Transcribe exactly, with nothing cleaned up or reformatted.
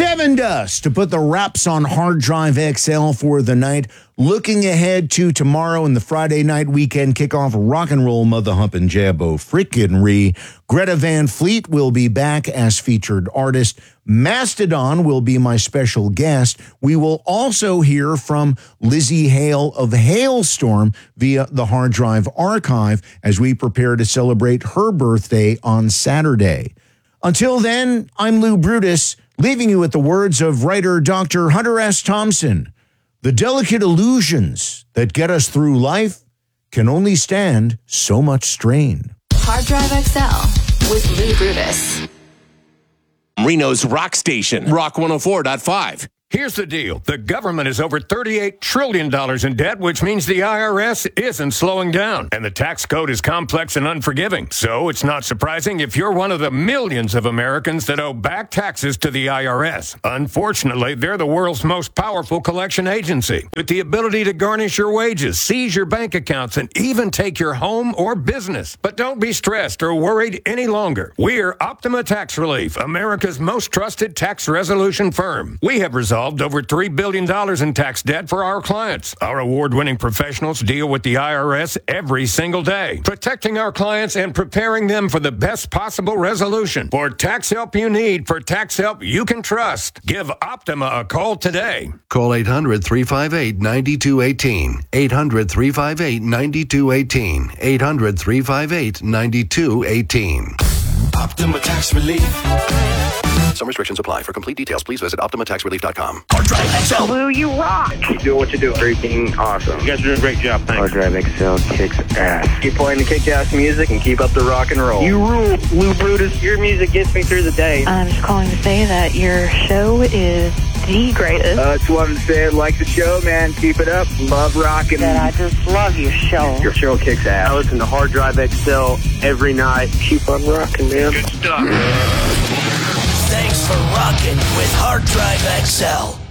Seven Dust to put the wraps on Hard Drive X L for the night. Looking ahead to tomorrow and the Friday night weekend kickoff, rock and roll mother humping jabbo frickin' re. Greta Van Fleet will be back as featured artist. Mastodon will be my special guest. We will also hear from Lizzie Hale of Hailstorm via the Hard Drive Archive as we prepare to celebrate her birthday on Saturday. Until then, I'm Lou Brutus, leaving you with the words of writer Doctor Hunter S. Thompson. The delicate illusions that get us through life can only stand so much strain. Hard Drive X L with Lou Brutus. Reno's rock station, Rock one oh four point five. Here's the deal. The government is over thirty-eight trillion dollars in debt, which means the I R S isn't slowing down. And the tax code is complex and unforgiving. So it's not surprising if you're one of the millions of Americans that owe back taxes to the I R S. Unfortunately, they're the world's most powerful collection agency, with the ability to garnish your wages, seize your bank accounts, and even take your home or business. But don't be stressed or worried any longer. We're Optima Tax Relief, America's most trusted tax resolution firm. We have resolved over three billion dollars in tax debt for our clients. Our award-winning professionals deal with the I R S every single day, protecting our clients and preparing them for the best possible resolution. For tax help you need, for tax help you can trust, give Optima a call today. Call eight hundred, three five eight, nine two one eight. eight hundred, three five eight, nine two one eight. eight hundred, three five eight, nine two one eight. Optima Tax Relief. Some restrictions apply. For complete details, please visit optima tax relief dot com. Hard Drive X L. Lou, you rock. Keep doing what you do. Freaking awesome. You guys are doing a great job. Thanks. Hard Drive X L kicks ass. Keep playing the kick-ass music and keep up the rock and roll. You rule, Lou Brutus. Your music gets me through the day. I'm just calling to say that your show is the greatest. I uh, just wanted to say I like the show, man. Keep it up. Love rocking. That I just love your show. Your show kicks ass. I listen to Hard Drive X L every night. Keep on rocking, man. Good stuff. Thanks for rocking with Hard Drive X L.